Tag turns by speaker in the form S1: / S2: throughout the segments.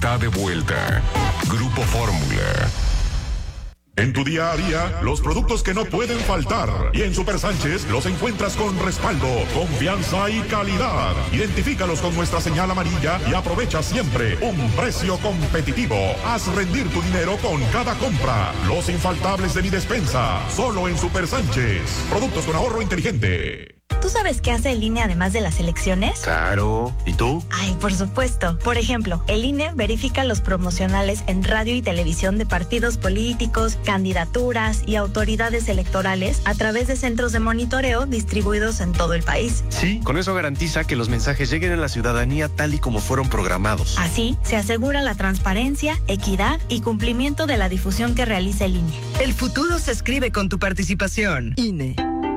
S1: está de vuelta. Grupo Fórmula. En tu día a día, los productos que no pueden faltar. Y en Super Sánchez los encuentras con respaldo, confianza y calidad. Identifícalos con nuestra señal amarilla y aprovecha siempre un precio competitivo. Haz rendir tu dinero con cada compra. Los infaltables de mi despensa, solo en Super Sánchez. Productos con ahorro inteligente.
S2: ¿Tú sabes qué hace el INE además de las elecciones?
S3: Claro. ¿Y tú?
S2: Ay, por supuesto. Por ejemplo, el INE verifica los promocionales en radio y televisión de partidos políticos, candidaturas y autoridades electorales a través de centros de monitoreo distribuidos en todo el país.
S3: Sí, con eso garantiza que los mensajes lleguen a la ciudadanía tal y como fueron programados.
S2: Así, se asegura la transparencia, equidad y cumplimiento de la difusión que realiza el INE.
S4: El futuro se escribe con tu participación. INE.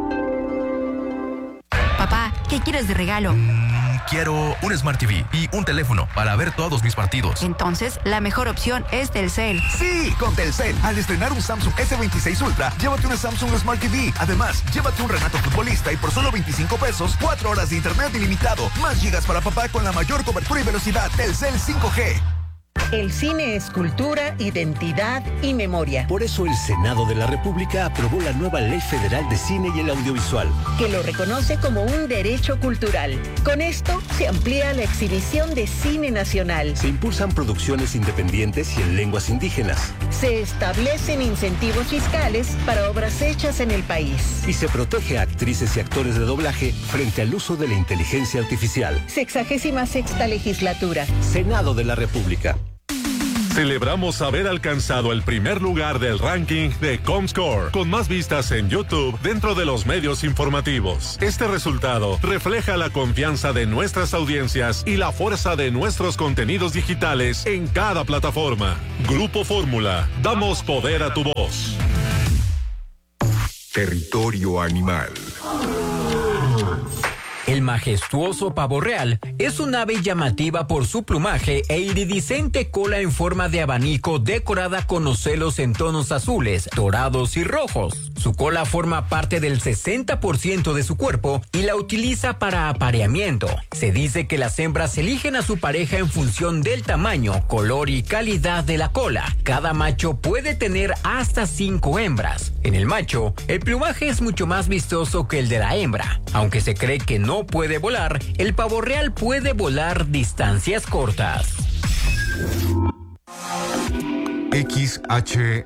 S5: Papá, ¿qué quieres de regalo?
S6: Quiero un Smart TV y un teléfono para ver todos mis partidos.
S5: Entonces, la mejor opción es Telcel.
S7: Sí, con Telcel. Al estrenar un Samsung S26 Ultra, llévate una Samsung Smart TV. Además, llévate un Renato Futbolista y por solo 25 pesos, 4 horas de internet ilimitado. Más gigas para papá con la mayor cobertura y velocidad. Telcel 5G.
S8: El cine es cultura, identidad y memoria.
S9: Por eso el Senado de la República aprobó la nueva Ley Federal de Cine y el Audiovisual,
S8: que lo reconoce como un derecho cultural. Con esto se amplía la exhibición de cine nacional.
S9: Se impulsan producciones independientes y en lenguas indígenas.
S8: Se establecen incentivos fiscales para obras hechas en el país.
S9: Y se protege a actrices y actores de doblaje frente al uso de la inteligencia artificial.
S8: 66ª legislatura.
S9: Senado de la República.
S10: Celebramos haber alcanzado el primer lugar del ranking de Comscore, con más vistas en YouTube dentro de los medios informativos. Este resultado refleja la confianza de nuestras audiencias y la fuerza de nuestros contenidos digitales en cada plataforma. Grupo Fórmula, damos poder a tu voz.
S1: Territorio animal.
S11: El majestuoso pavo real es un ave llamativa por su plumaje e iridiscente cola en forma de abanico decorada con ocelos en tonos azules, dorados y rojos. Su cola forma parte del 60% de su cuerpo y la utiliza para apareamiento. Se dice que las hembras eligen a su pareja en función del tamaño, color y calidad de la cola. Cada macho puede tener hasta 5 hembras. En el macho, el plumaje es mucho más vistoso que el de la hembra. Aunque se cree que no puede volar, el pavo real puede volar distancias cortas.
S1: XHHGR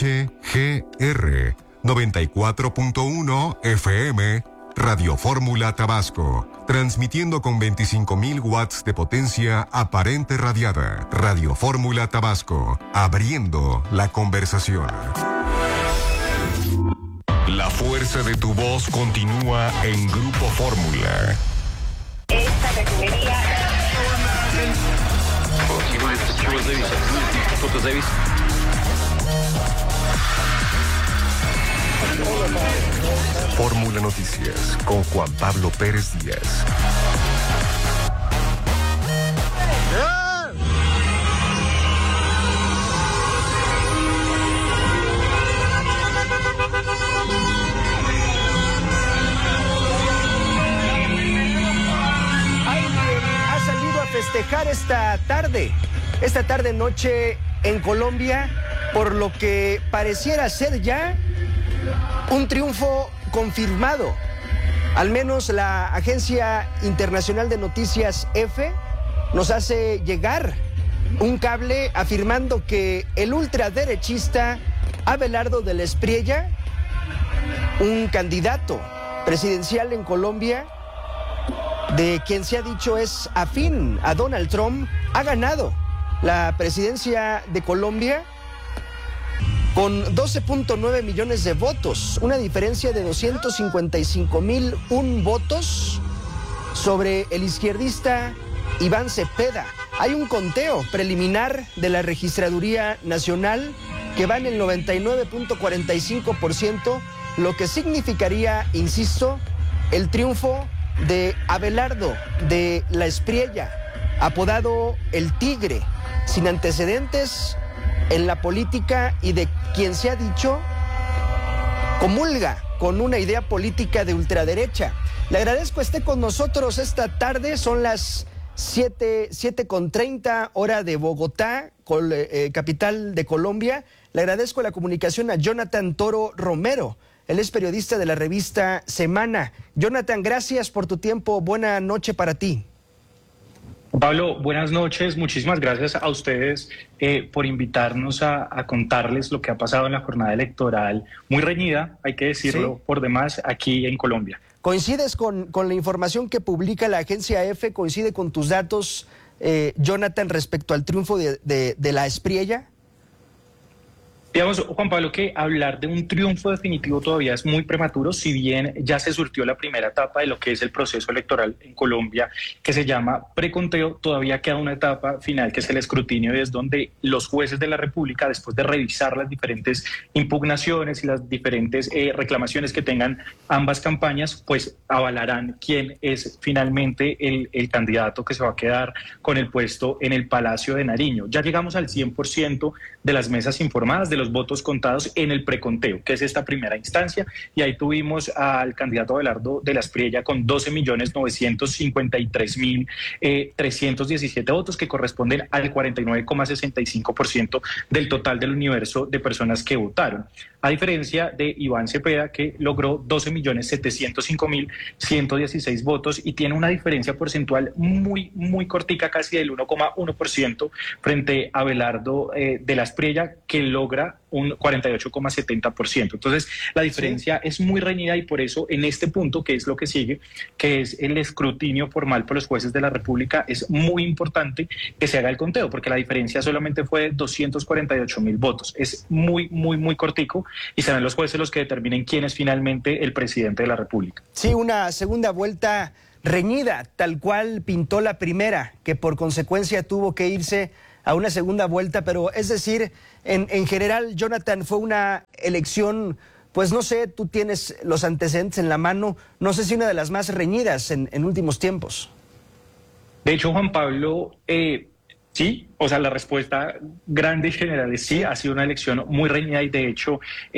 S1: 94.1 FM Radio Fórmula Tabasco, transmitiendo con 25,000 watts de potencia aparente radiada. Radio Fórmula Tabasco, abriendo la conversación. La fuerza de tu voz continúa en Grupo Fórmula.
S12: Esta refinería...
S1: Fórmula Noticias con Juan Pablo Pérez Díaz.
S13: Festejar esta tarde noche en Colombia, por lo que pareciera ser ya un triunfo confirmado. Al menos la Agencia Internacional de Noticias EFE nos hace llegar un cable afirmando que el ultraderechista Abelardo de la Espriella, un candidato presidencial en Colombia, de quien se ha dicho es afín a Donald Trump, ha ganado la presidencia de Colombia con 12.9 millones de votos, una diferencia de 255,001 votos sobre el izquierdista Iván Cepeda. Hay un conteo preliminar de la Registraduría Nacional que va en el 99.45%, lo que significaría, insisto, el triunfo de Abelardo de la Espriella, apodado el Tigre, sin antecedentes en la política y de quien se ha dicho comulga con una idea política de ultraderecha. Le agradezco esté con nosotros esta tarde, son las 7:30 hora de Bogotá, capital de Colombia. Le agradezco la comunicación a Jonathan Toro Romero. Él es periodista de la revista Semana. Jonathan, gracias por tu tiempo. Buena noche para ti.
S14: Pablo, buenas noches. Muchísimas gracias a ustedes por invitarnos a contarles lo que ha pasado en la jornada electoral, muy reñida, hay que decirlo, por demás, aquí en Colombia.
S13: ¿Coincides con la información que publica la agencia EFE? ¿Coincide con tus datos, Jonathan, respecto al triunfo de la Espriella?
S14: Digamos, Juan Pablo, que hablar de un triunfo definitivo todavía es muy prematuro, si bien ya se surtió la primera etapa de lo que es el proceso electoral en Colombia, que se llama preconteo. Todavía queda una etapa final, que es el escrutinio, y es donde los jueces de la República, después de revisar las diferentes impugnaciones y las diferentes reclamaciones que tengan ambas campañas, pues avalarán quién es finalmente el candidato que se va a quedar con el puesto en el Palacio de Nariño. Ya llegamos al 100% de las mesas informadas, de los votos contados en el preconteo, que es esta primera instancia, y ahí tuvimos al candidato Abelardo de la Espriella con 12.953.317 votos, que corresponden al 49,65% del total del universo de personas que votaron, a diferencia de Iván Cepeda, que logró 12.705.116 votos y tiene una diferencia porcentual muy cortica, casi del 1,1% frente a Abelardo de la Espriella, que logra un 48,70%. Entonces, la diferencia es muy reñida, y por eso en este punto, que es lo que sigue, que es el escrutinio formal por los jueces de la República, es muy importante que se haga el conteo, porque la diferencia solamente fue de 248.000 votos. Es muy cortico, y serán los jueces los que determinen quién es finalmente el presidente de la República.
S13: Sí, una segunda vuelta reñida, tal cual pintó la primera, que por consecuencia tuvo que irse a una segunda vuelta, pero es decir, en general, Jonathan, fue una elección, pues no sé, tú tienes los antecedentes en la mano, no sé si una de las más reñidas en últimos tiempos.
S14: De hecho, Juan Pablo, sí, o sea, la respuesta grande y general es sí, ha sido una elección muy reñida, y de hecho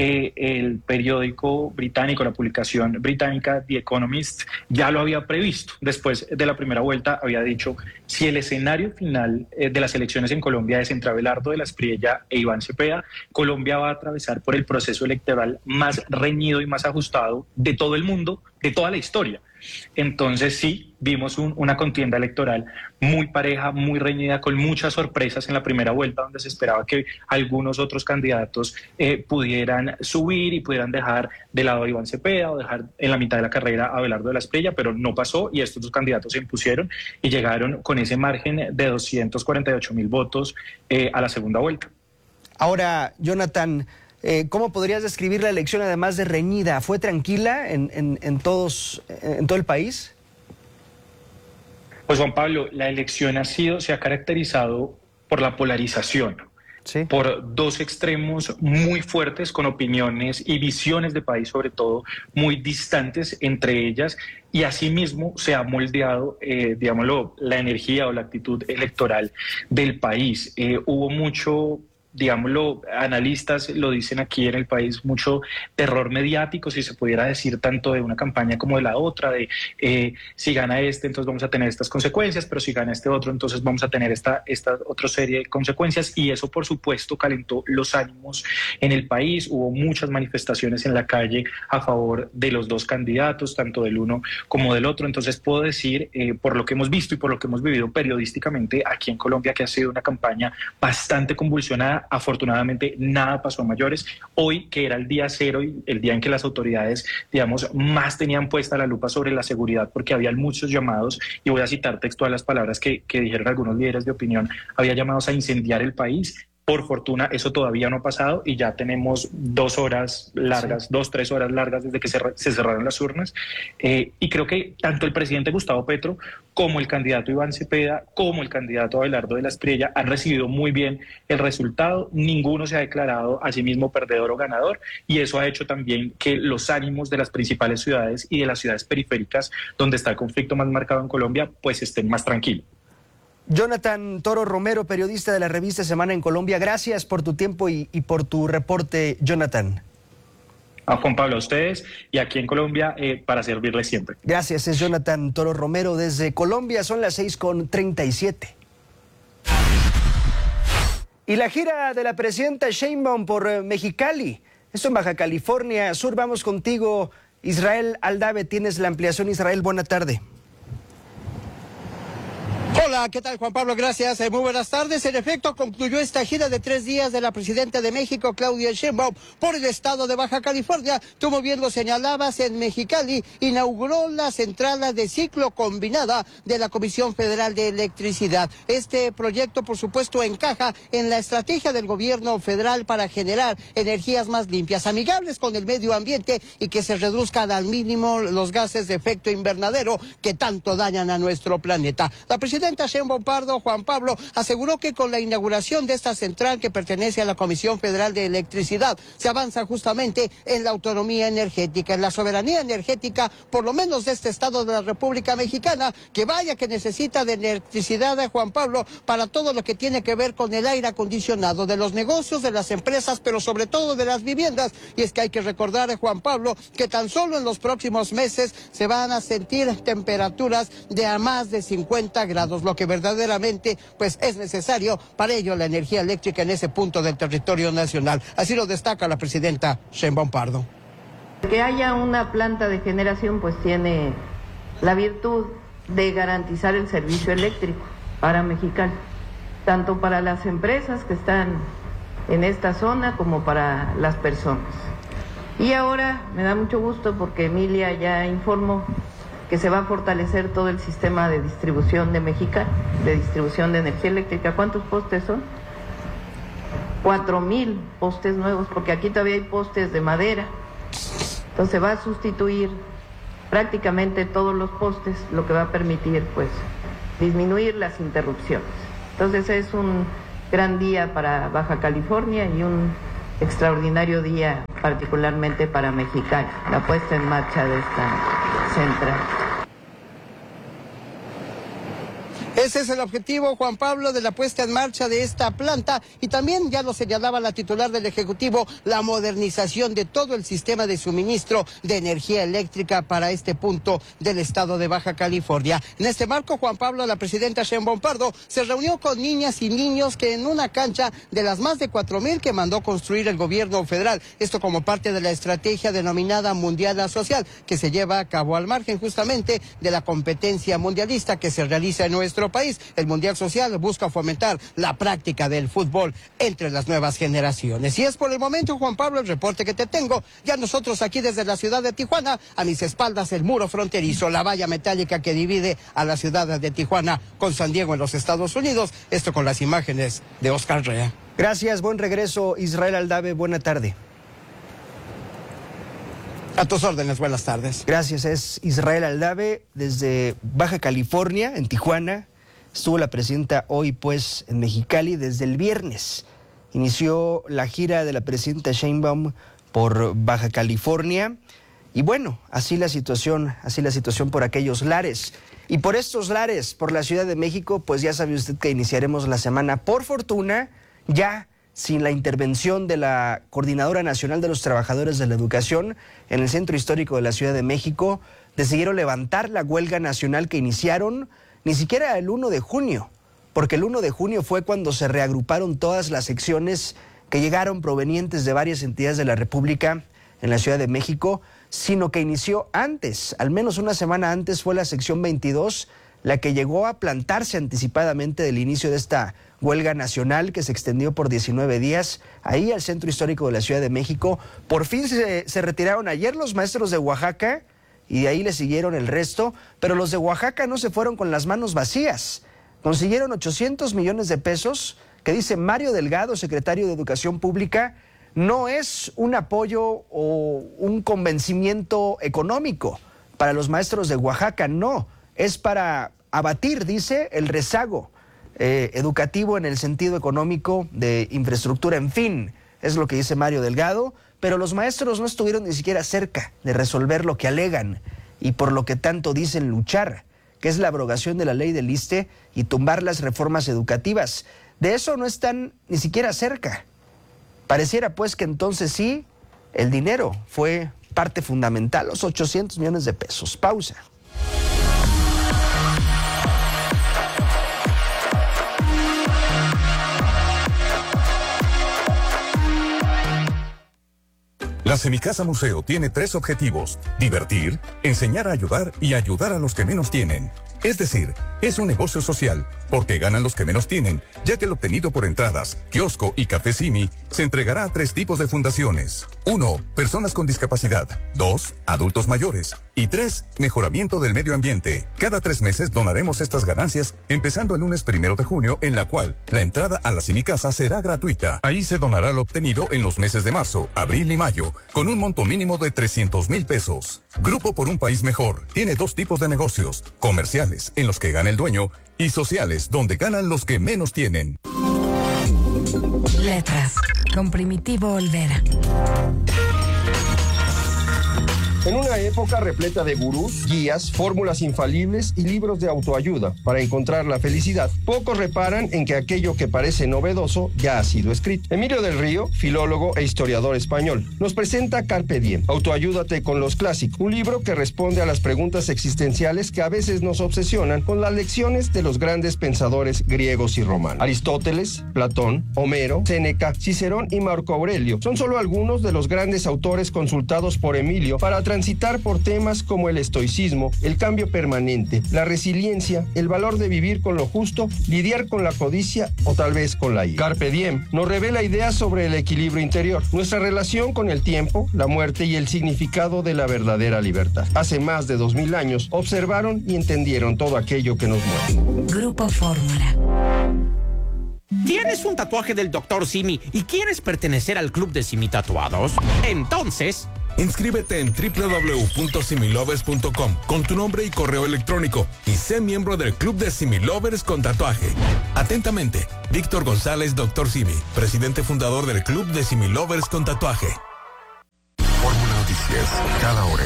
S14: el periódico británico, la publicación británica The Economist, ya lo había previsto. Después de la primera vuelta había dicho, si el escenario final de las elecciones en Colombia es entre Abelardo de la Espriella e Iván Cepeda, Colombia va a atravesar por el proceso electoral más reñido y más ajustado de todo el mundo, de toda la historia. Entonces sí, vimos una contienda electoral muy pareja, muy reñida, con muchas sorpresas en la primera vuelta, donde se esperaba que algunos otros candidatos pudieran subir y pudieran dejar de lado a Iván Cepeda o dejar en la mitad de la carrera a Abelardo de la Espriella, pero no pasó, y estos dos candidatos se impusieron y llegaron con ese margen de 248.000 votos a la segunda vuelta.
S13: Ahora, Jonathan, ¿cómo podrías describir la elección, además de reñida? ¿Fue tranquila en todo el país?
S14: Pues, Juan Pablo, la elección se ha caracterizado por la polarización, ¿sí?, por dos extremos muy fuertes, con opiniones y visiones de país, sobre todo, muy distantes entre ellas, y asimismo se ha moldeado, digámoslo, la energía o la actitud electoral del país. Hubo mucho, digámoslo, analistas lo dicen aquí en el país, mucho terror mediático, si se pudiera decir, tanto de una campaña como de la otra, de si gana este, entonces vamos a tener estas consecuencias, pero si gana este otro, entonces vamos a tener esta otra serie de consecuencias, y eso, por supuesto, calentó los ánimos en el país. Hubo muchas manifestaciones en la calle a favor de los dos candidatos, tanto del uno como del otro. Entonces puedo decir, por lo que hemos visto y por lo que hemos vivido periodísticamente aquí en Colombia, que ha sido una campaña bastante convulsionada. Afortunadamente nada pasó a mayores. Hoy, que era el día cero y el día en que las autoridades, digamos, más tenían puesta la lupa sobre la seguridad, porque había muchos llamados, y voy a citar textual las palabras que dijeron algunos líderes de opinión, había llamados a incendiar el país. Por fortuna eso todavía no ha pasado, y ya tenemos 2 horas largas, 2-3 horas largas desde que se cerraron las urnas, y creo que tanto el presidente Gustavo Petro como el candidato Iván Cepeda, como el candidato Abelardo de la Espriella han recibido muy bien el resultado. Ninguno se ha declarado a sí mismo perdedor o ganador, y eso ha hecho también que los ánimos de las principales ciudades y de las ciudades periféricas, donde está el conflicto más marcado en Colombia, pues estén más tranquilos.
S13: Jonathan Toro Romero, periodista de la revista Semana en Colombia, gracias por tu tiempo y por tu reporte, Jonathan.
S14: A Juan Pablo, a ustedes y aquí en Colombia para servirles siempre.
S13: Gracias, es Jonathan Toro Romero desde Colombia, son las 6:37. Y la gira de la presidenta Sheinbaum por Mexicali, esto en Baja California Sur. Vamos contigo, Israel Aldave, tienes la ampliación. Israel, buena tarde.
S15: Hola, ¿qué tal, Juan Pablo? Gracias. Muy buenas tardes. En efecto, concluyó esta gira de 3 días de la presidenta de México, Claudia Sheinbaum, por el estado de Baja California. Como bien lo señalabas, en Mexicali inauguró la central de ciclo combinada de la Comisión Federal de Electricidad. Este proyecto, por supuesto, encaja en la estrategia del gobierno federal para generar energías más limpias, amigables con el medio ambiente y que se reduzcan al mínimo los gases de efecto invernadero que tanto dañan a nuestro planeta. La presidenta Sheinbaum Pardo, Juan Pablo, aseguró que con la inauguración de esta central que pertenece a la Comisión Federal de Electricidad se avanza justamente en la autonomía energética, en la soberanía energética, por lo menos de este estado de la República Mexicana, que vaya que necesita de electricidad, Juan Pablo, para todo lo que tiene que ver con el aire acondicionado, de los negocios, de las empresas, pero sobre todo de las viviendas. Y es que hay que recordar, Juan Pablo, que tan solo en los próximos meses se van a sentir temperaturas de a más de 50 grados, lo que verdaderamente pues es necesario para ello la energía eléctrica en ese punto del territorio nacional. Así lo destaca la presidenta Sheinbaum Pardo.
S16: Que haya una planta de generación pues tiene la virtud de garantizar el servicio eléctrico para Mexicali, tanto para las empresas que están en esta zona como para las personas. Y ahora me da mucho gusto porque Emilia ya informó que se va a fortalecer todo el sistema de distribución de Mexicali, de distribución de energía eléctrica. ¿Cuántos postes son? 4,000 postes nuevos, porque aquí todavía hay postes de madera. Entonces va a sustituir prácticamente todos los postes, lo que va a permitir pues disminuir las interrupciones. Entonces es un gran día para Baja California y un extraordinario día particularmente para Mexicali, la puesta en marcha de esta central.
S15: Ese es el objetivo, Juan Pablo, de la puesta en marcha de esta planta, y también ya lo señalaba la titular del Ejecutivo, la modernización de todo el sistema de suministro de energía eléctrica para este punto del estado de Baja California. En este marco, Juan Pablo, la presidenta Sheinbaum Pardo se reunió con niñas y niños que en una cancha de las más de 4,000 que mandó construir el gobierno federal, esto como parte de la estrategia denominada Mundial Social, que se lleva a cabo al margen justamente de la competencia mundialista que se realiza en nuestro país. El Mundial Social busca fomentar la práctica del fútbol entre las nuevas generaciones. Y es por el momento, Juan Pablo, el reporte que te tengo. Ya nosotros aquí desde la ciudad de Tijuana, a mis espaldas el muro fronterizo, la valla metálica que divide a la ciudad de Tijuana con San Diego en los Estados Unidos. Esto con las imágenes de Oscar Rea.
S13: Gracias, buen regreso, Israel Aldave, buena tarde.
S15: A tus órdenes, buenas tardes.
S13: Gracias, es Israel Aldave desde Baja California, en Tijuana. Estuvo la presidenta hoy pues en Mexicali desde el viernes. Inició la gira de la presidenta Sheinbaum por Baja California. Y bueno, así la situación por aquellos lares. Y por estos lares, por la Ciudad de México, pues ya sabe usted que iniciaremos la semana, por fortuna, ya sin la intervención de la Coordinadora Nacional de los Trabajadores de la Educación en el Centro Histórico de la Ciudad de México. Decidieron levantar la huelga nacional que iniciaron ni siquiera el 1 de junio, porque el 1 de junio fue cuando se reagruparon todas las secciones que llegaron provenientes de varias entidades de la República en la Ciudad de México, sino que inició antes, al menos una semana antes fue la sección 22, la que llegó a plantarse anticipadamente del inicio de esta huelga nacional que se extendió por 19 días ahí al Centro Histórico de la Ciudad de México. Por fin se retiraron ayer los maestros de Oaxaca, y de ahí le siguieron el resto, pero los de Oaxaca no se fueron con las manos vacías. Consiguieron 800 millones de pesos, que dice Mario Delgado, secretario de Educación Pública, no es un apoyo o un convencimiento económico para los maestros de Oaxaca, no, es para abatir, dice, el rezago educativo en el sentido económico de infraestructura, en fin, es lo que dice Mario Delgado. Pero los maestros no estuvieron ni siquiera cerca de resolver lo que alegan y por lo que tanto dicen luchar, que es la abrogación de la ley del ISSSTE y tumbar las reformas educativas. De eso no están ni siquiera cerca. Pareciera pues que entonces sí, el dinero fue parte fundamental, los 800 millones de pesos. Pausa.
S17: La Semicasa Museo tiene 3 objetivos: divertir, enseñar a ayudar y ayudar a los que menos tienen. Es decir, es un negocio social, porque ganan los que menos tienen, ya que el obtenido por entradas, kiosco y café Simi se entregará a 3 tipos de fundaciones. 1. Personas con discapacidad. 2. Adultos mayores. Y 3. Mejoramiento del medio ambiente. Cada 3 meses donaremos estas ganancias, empezando el lunes 1 de junio, en la cual la entrada a la Semicasa será gratuita. Ahí se donará lo obtenido en los meses de marzo, abril y mayo, con un monto mínimo de 300,000 pesos. Grupo por un País Mejor tiene 2 tipos de negocios: comerciales, en los que gana el dueño, y sociales, donde ganan los que menos tienen.
S18: Letras, con Primitivo Olvera.
S19: En una época repleta de gurús, guías, fórmulas infalibles y libros de autoayuda para encontrar la felicidad, pocos reparan en que aquello que parece novedoso ya ha sido escrito. Emilio del Río, filólogo e historiador español, nos presenta Carpe Diem, Autoayúdate con los clásicos, un libro que responde a las preguntas existenciales que a veces nos obsesionan con las lecciones de los grandes pensadores griegos y romanos. Aristóteles, Platón, Homero, Séneca, Cicerón y Marco Aurelio son solo algunos de los grandes autores consultados por Emilio para transitar por temas como el estoicismo, el cambio permanente, la resiliencia, el valor de vivir con lo justo, lidiar con la codicia o tal vez con la ira. Carpe Diem nos revela ideas sobre el equilibrio interior, nuestra relación con el tiempo, la muerte y el significado de la verdadera libertad. Hace más de 2000 años observaron y entendieron todo aquello que nos mueve.
S18: Grupo Fórmula.
S20: ¿Tienes un tatuaje del Dr. Simi y quieres pertenecer al club de Simi Tatuados? Entonces,
S21: inscríbete en www.similovers.com con tu nombre y correo electrónico y sé miembro del club de Similovers con tatuaje. Atentamente, Víctor González, Dr. Simi, presidente fundador del club de Similovers con tatuaje.
S1: Fórmula Noticias, cada hora.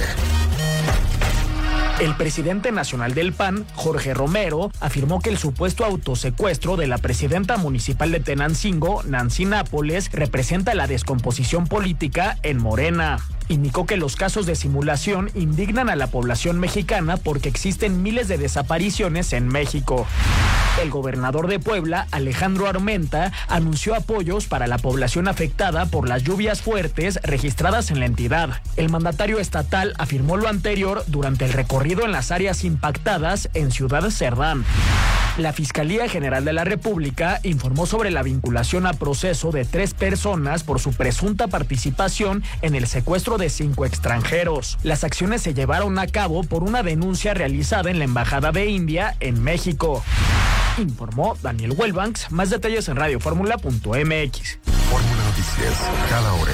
S22: El presidente nacional del PAN, Jorge Romero, afirmó que el supuesto autosecuestro de la presidenta municipal de Tenancingo, Nancy Nápoles, representa la descomposición política en Morena. Indicó que los casos de simulación indignan a la población mexicana porque existen miles de desapariciones en México. El gobernador de Puebla, Alejandro Armenta, anunció apoyos para la población afectada por las lluvias fuertes registradas en la entidad. El mandatario estatal afirmó lo anterior durante el recorrido en las áreas impactadas en Ciudad Cerdán. La Fiscalía General de la República informó sobre la vinculación a proceso de 3 personas por su presunta participación en el secuestro de 5 extranjeros. Las acciones se llevaron a cabo por una denuncia realizada en la Embajada de India en México. Informó Daniel Welbanks. Más detalles en radioformula.mx.
S1: Fórmula Noticias, cada hora.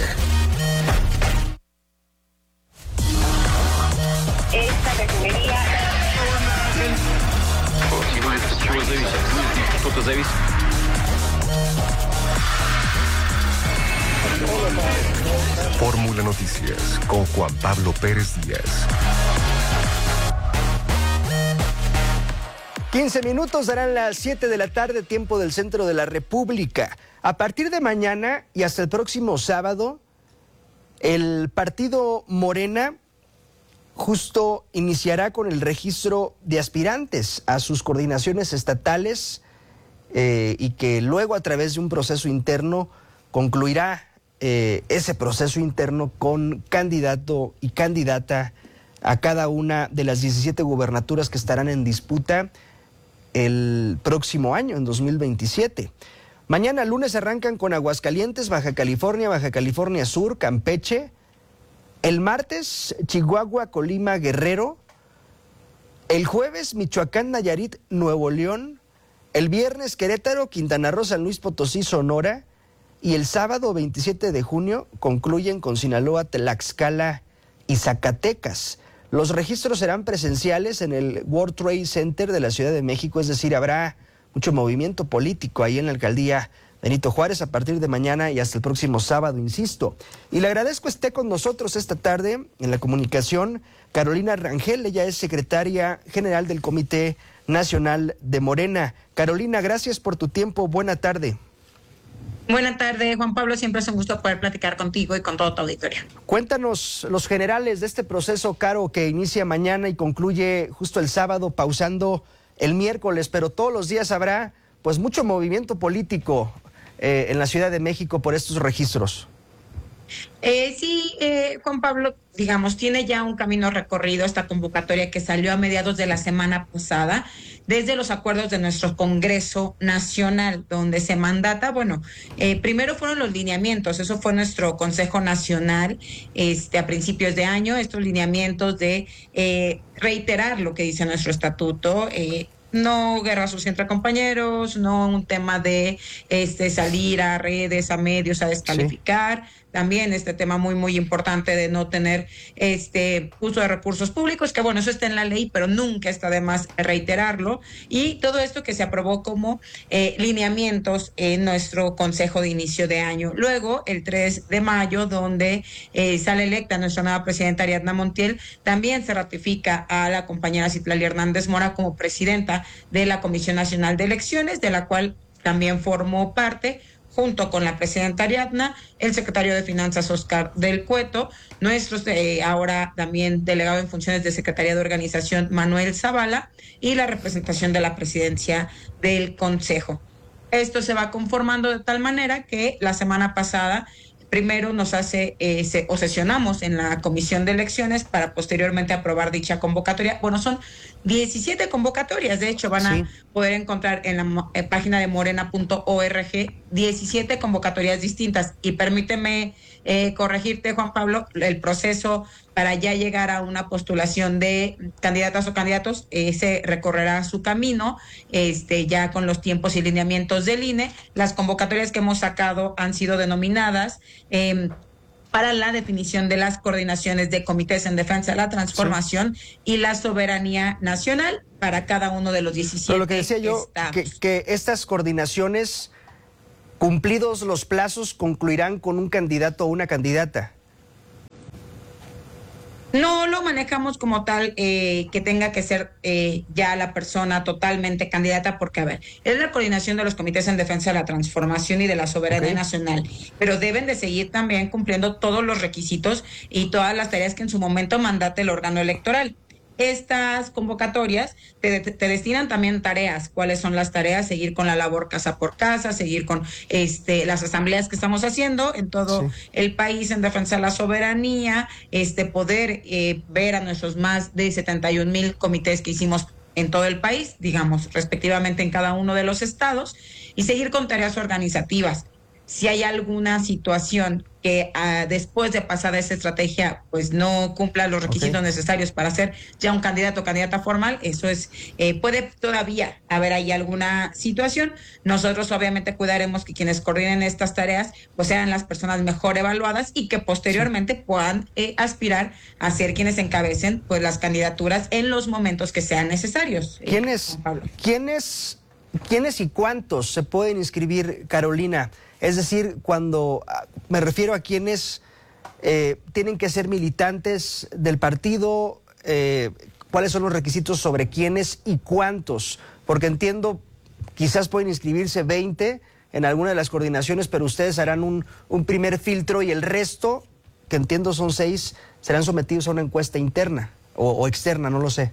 S12: Esta refinería...
S1: Fórmula Noticias con Juan Pablo Pérez Díaz.
S13: 15 minutos darán las 7 de la tarde, tiempo del centro de la República. A partir de mañana y hasta el próximo sábado, el partido Morena justo iniciará con el registro de aspirantes a sus coordinaciones estatales y que luego a través de un proceso interno concluirá ese proceso interno con candidato y candidata a cada una de las 17 gubernaturas que estarán en disputa el próximo año, en 2027. Mañana lunes arrancan con Aguascalientes, Baja California Sur, Campeche. El martes, Chihuahua, Colima, Guerrero. El jueves, Michoacán, Nayarit, Nuevo León. El viernes, Querétaro, Quintana Roo, San Luis Potosí, Sonora. Y el sábado 27 de junio concluyen con Sinaloa, Tlaxcala y Zacatecas. Los registros serán presenciales en el World Trade Center de la Ciudad de México, es decir, habrá mucho movimiento político ahí en la alcaldía Benito Juárez a partir de mañana y hasta el próximo sábado, insisto. Y le agradezco esté con nosotros esta tarde en la comunicación Carolina Rangel, ella es secretaria general del Comité Nacional de Morena. Carolina, gracias por tu tiempo, buena tarde.
S2: Buenas tardes, Juan Pablo. Siempre es un gusto poder platicar contigo y con todo tu auditorio.
S13: Cuéntanos los generales de este proceso, Caro, que inicia mañana y concluye justo el sábado, pausando el miércoles, pero todos los días habrá pues mucho movimiento político en la Ciudad de México por estos registros.
S2: Sí, Juan Pablo, digamos, tiene ya un camino recorrido esta convocatoria que salió a mediados de la semana pasada, desde los acuerdos de nuestro Congreso Nacional, donde se mandata, primero fueron los lineamientos, eso fue nuestro Consejo Nacional a principios de año, estos lineamientos de reiterar lo que dice nuestro estatuto, no guerra sucia entre compañeros, no un tema de salir a redes, a medios a descalificar. Sí. También este tema muy, muy importante de no tener uso de recursos públicos, que eso está en la ley, pero nunca está de más reiterarlo. Y todo esto que se aprobó como lineamientos en nuestro consejo de inicio de año. Luego, el 3 de mayo, donde sale electa nuestra nueva presidenta Ariadna Montiel, también se ratifica a la compañera Citlali Hernández Mora como presidenta de la Comisión Nacional de Elecciones, de la cual también formó parte, junto con la presidenta Ariadna, el secretario de Finanzas Oscar del Cueto, nuestro ahora también delegado en funciones de Secretaría de Organización Manuel Zavala y la representación de la presidencia del Consejo. Esto se va conformando de tal manera que la semana pasada primero nos sesionamos en la Comisión de Elecciones para posteriormente aprobar dicha convocatoria. Son 17 convocatorias, de hecho van a poder encontrar en la página de morena.org 17 convocatorias distintas. Y permíteme corregirte, Juan Pablo, el proceso para ya llegar a una postulación de candidatas o candidatos se recorrerá su camino ya con los tiempos y lineamientos del INE. Las convocatorias que hemos sacado han sido denominadas para la definición de las coordinaciones de comités en defensa de la transformación y la soberanía nacional para cada uno de los 17
S13: Pero lo que decía yo, que estas coordinaciones, cumplidos los plazos, concluirán con un candidato o una candidata.
S2: No lo manejamos como tal que tenga que ser ya la persona totalmente candidata, porque, es la coordinación de los comités en defensa de la transformación y de la soberanía nacional, pero deben de seguir también cumpliendo todos los requisitos y todas las tareas que en su momento mandate el órgano electoral. Estas convocatorias te destinan también tareas. ¿Cuáles son las tareas? Seguir con la labor casa por casa, seguir con las asambleas que estamos haciendo en todo el país en defensa de la soberanía, poder ver a nuestros más de 71,000 comités que hicimos en todo el país, digamos, respectivamente en cada uno de los estados, y seguir con tareas organizativas. Si hay alguna situación que después de pasada esa estrategia pues no cumpla los requisitos necesarios para ser ya un candidato o candidata formal, eso es puede todavía haber ahí alguna situación. Nosotros obviamente cuidaremos que quienes coordinen estas tareas pues sean las personas mejor evaluadas y que posteriormente puedan aspirar a ser quienes encabecen pues las candidaturas en los momentos que sean necesarios.
S13: ¿Quiénes y cuántos se pueden inscribir, Carolina? Es decir, cuando me refiero a quienes tienen que ser militantes del partido, cuáles son los requisitos sobre quiénes y cuántos, porque entiendo, quizás pueden inscribirse 20 en alguna de las coordinaciones, pero ustedes harán un primer filtro y el resto, que entiendo son 6, serán sometidos a una encuesta interna o externa, no lo sé.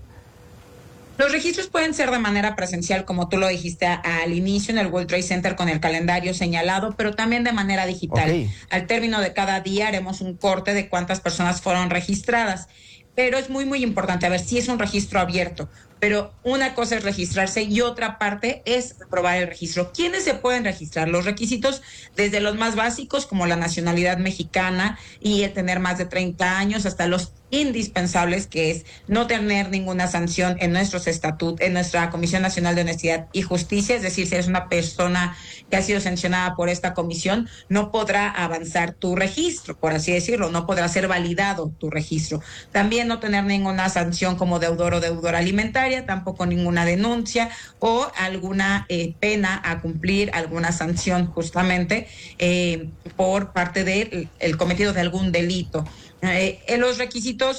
S2: Los registros pueden ser de manera presencial, como tú lo dijiste al inicio, en el World Trade Center con el calendario señalado, pero también de manera digital. Al término de cada día haremos un corte de cuántas personas fueron registradas. Pero es muy, muy importante, si es un registro abierto, pero una cosa es registrarse y otra parte es aprobar el registro. ¿Quiénes se pueden registrar? Los requisitos desde los más básicos, como la nacionalidad mexicana y el tener más de 30 años, hasta los indispensables, que es no tener ninguna sanción en nuestros estatutos, en nuestra Comisión Nacional de Honestidad y Justicia, es decir, si eres una persona que ha sido sancionada por esta comisión, no podrá avanzar tu registro, por así decirlo, no podrá ser validado tu registro. También no tener ninguna sanción como deudor o deudora alimentaria, tampoco ninguna denuncia o alguna pena a cumplir, alguna sanción justamente por parte del cometido de algún delito. Los requisitos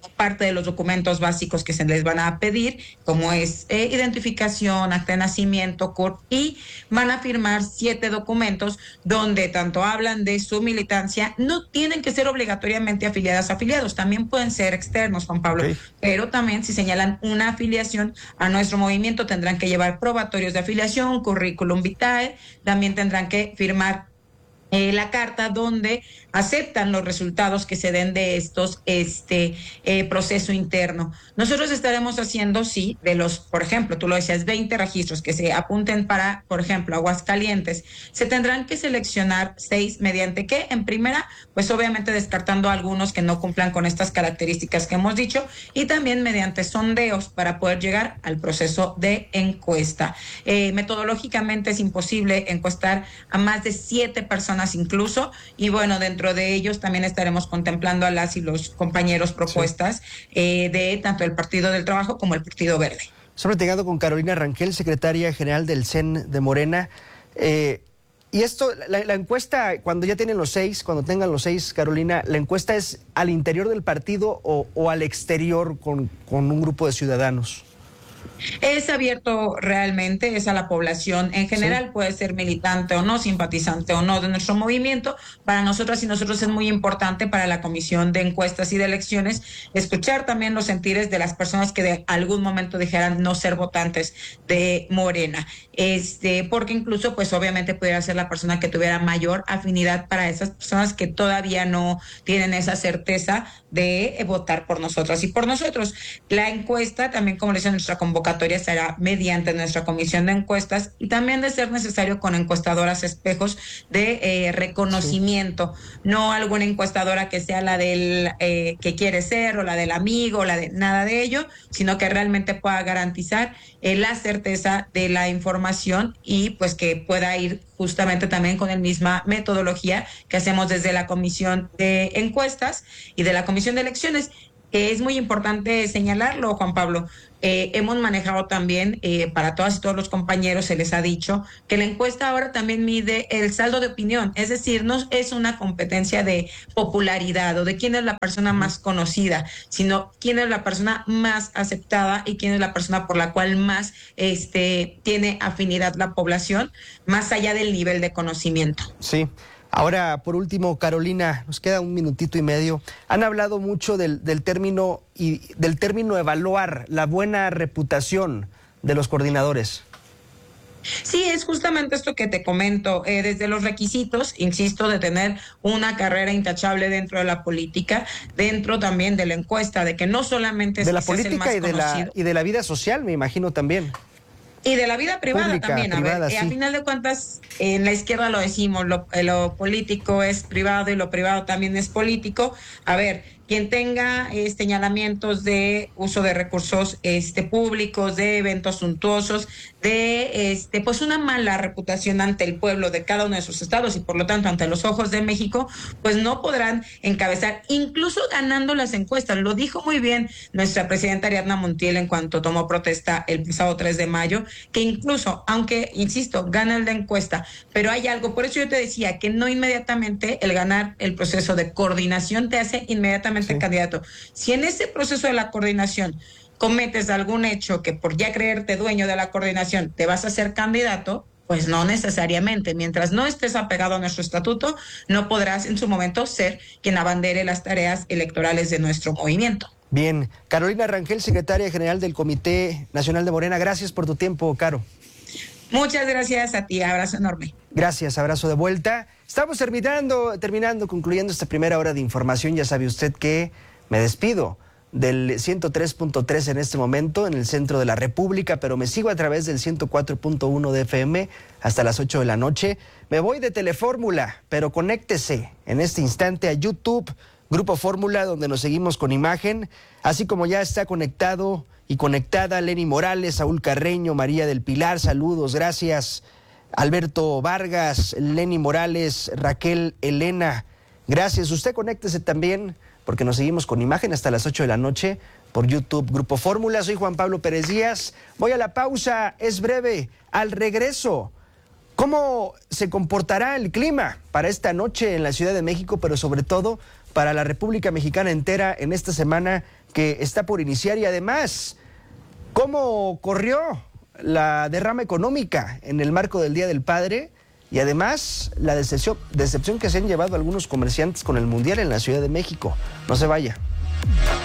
S2: parte de los documentos básicos que se les van a pedir, como es identificación, acta de nacimiento, CURP, y van a firmar 7 documentos donde tanto hablan de su militancia. No tienen que ser obligatoriamente afiliados, también pueden ser externos, Juan Pablo, pero también si señalan una afiliación a nuestro movimiento tendrán que llevar probatorios de afiliación, currículum vitae, también tendrán que firmar la carta donde aceptan los resultados que se den de estos proceso interno. Nosotros estaremos haciendo, sí, de los, por ejemplo, tú lo decías, 20 registros que se apunten para, por ejemplo, Aguascalientes. Se tendrán que seleccionar 6 mediante qué, en primera, pues obviamente descartando algunos que no cumplan con estas características que hemos dicho, y también mediante sondeos para poder llegar al proceso de encuesta. Metodológicamente es imposible encuestar a más de 7 personas incluso, y bueno, dentro de ellos también estaremos contemplando a las y los compañeros propuestas de tanto el Partido del Trabajo como el Partido Verde.
S13: Estamos platicando con Carolina Rangel, secretaria general del CEN de Morena. Y esto, la encuesta, cuando ya tienen los 6, cuando tengan los 6, Carolina, ¿la encuesta es al interior del partido o al exterior con un grupo de ciudadanos?
S2: Es abierto realmente, es a la población en general, puede ser militante o no, simpatizante o no de nuestro movimiento. Para nosotras y nosotros es muy importante para la Comisión de Encuestas y de Elecciones escuchar también los sentires de las personas que de algún momento dijeran no ser votantes de Morena, porque incluso pues obviamente pudiera ser la persona que tuviera mayor afinidad para esas personas que todavía no tienen esa certeza de votar por nosotras y por nosotros. La encuesta también, como le decía, nuestra convocatoria será mediante nuestra comisión de encuestas y también, de ser necesario, con encuestadoras espejos de reconocimiento, no alguna encuestadora que sea la del que quiere ser o la del amigo o la de nada de ello, sino que realmente pueda garantizar la certeza de la información y pues que pueda ir justamente también con la misma metodología que hacemos desde la comisión de encuestas y de la comisión de elecciones. Es muy importante señalarlo, Juan Pablo. Hemos manejado también, para todas y todos los compañeros se les ha dicho que la encuesta ahora también mide el saldo de opinión, es decir, no es una competencia de popularidad o de quién es la persona más conocida, sino quién es la persona más aceptada y quién es la persona por la cual más tiene afinidad la población, más allá del nivel de conocimiento.
S13: Sí. Ahora, por último, Carolina, nos queda un minutito y medio. Han hablado mucho del término evaluar la buena reputación de los coordinadores.
S2: Sí, es justamente esto que te comento, desde los requisitos, insisto, de tener una carrera intachable dentro de la política, dentro también de la encuesta, de que no solamente es
S13: de la
S2: que seas el más
S13: política y de la vida social, me imagino también.
S2: Y de la vida privada pública, también, privada, sí. A final de cuentas, en la izquierda lo decimos, lo político es privado y lo privado también es político. A ver, quien tenga señalamientos de uso de recursos públicos, de eventos suntuosos, de pues una mala reputación ante el pueblo de cada uno de sus estados y por lo tanto ante los ojos de México, pues no podrán encabezar, incluso ganando las encuestas. Lo dijo muy bien nuestra presidenta Ariadna Montiel en cuanto tomó protesta el pasado 3 de mayo, que incluso, aunque, insisto, gana la encuesta, pero hay algo, por eso yo te decía que no inmediatamente el ganar el proceso de coordinación te hace inmediatamente candidato. Si en ese proceso de la coordinación cometes algún hecho que por ya creerte dueño de la coordinación te vas a hacer candidato, pues no necesariamente. Mientras no estés apegado a nuestro estatuto, no podrás en su momento ser quien abandere las tareas electorales de nuestro movimiento.
S13: Bien, Carolina Rangel, secretaria general del Comité Nacional de Morena, gracias por tu tiempo, Caro.
S2: Muchas gracias a ti, abrazo enorme.
S13: Gracias, abrazo de vuelta. Estamos terminando, concluyendo esta primera hora de información. Ya sabe usted que me despido del 103.3 en este momento en el centro de la República, pero me sigo a través del 104.1 de FM hasta las 8 de la noche. Me voy de Telefórmula, pero conéctese en este instante a YouTube, Grupo Fórmula, donde nos seguimos con imagen, así como ya está conectado y conectada Lenny Morales, Saúl Carreño, María del Pilar, saludos, gracias. Alberto Vargas, Lenny Morales, Raquel Elena, gracias. Usted conéctese también, porque nos seguimos con imagen hasta las 8 de la noche por YouTube, Grupo Fórmula. Soy Juan Pablo Pérez Díaz. Voy a la pausa, es breve. Al regreso, ¿cómo se comportará el clima para esta noche en la Ciudad de México, pero sobre todo para la República Mexicana entera en esta semana que está por iniciar, y además, ¿cómo corrió la derrama económica en el marco del Día del Padre? Y además, la decepción que se han llevado algunos comerciantes con el Mundial en la Ciudad de México. No se vaya.